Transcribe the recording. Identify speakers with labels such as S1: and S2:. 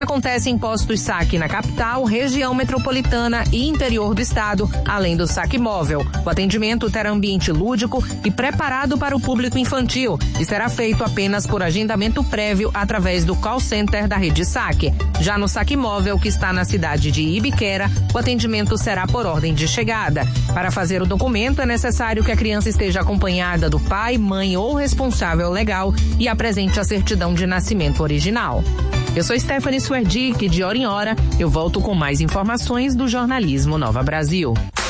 S1: Acontece em postos saque na capital, região metropolitana e interior do estado, além do saque móvel. O atendimento terá ambiente lúdico e preparado para o público infantil e será feito apenas por agendamento prévio através do call center da rede saque. Já no saque móvel, que está na cidade de Ibiquera, o atendimento será por ordem de chegada. Para fazer o documento, é necessário que a criança esteja acompanhada do pai, mãe ou responsável legal e apresente a certidão de nascimento original. Eu sou Stephanie Suerdick, de hora em hora eu volto com mais informações do jornalismo Nova Brasil.